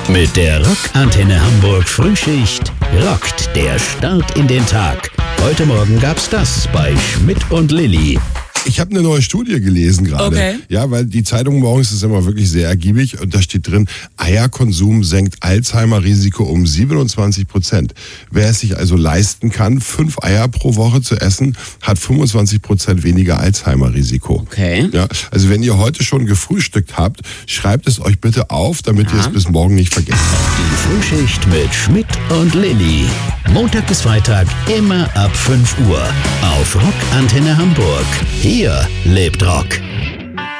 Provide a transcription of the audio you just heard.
Mit der Rock-Antenne Hamburg Frühschicht rockt der Start in den Tag. Heute Morgen gab's das bei Schmidt und Lilli. Ich habe eine neue Studie gelesen gerade. Okay. Ja, weil die Zeitung morgens ist immer wirklich sehr ergiebig und da steht drin, Eierkonsum senkt Alzheimer-Risiko um 27%. Wer es sich also leisten kann, 5 Eier pro Woche zu essen, hat 25% weniger Alzheimer-Risiko. Okay. Ja, also wenn ihr heute schon gefrühstückt habt, schreibt es euch bitte auf, damit ihr es bis morgen nicht vergesst. Die Frühschicht mit Schmidt und Lilli. Montag bis Freitag immer ab 5 Uhr auf Rock-Antenne Hamburg. Hier lebt Rock.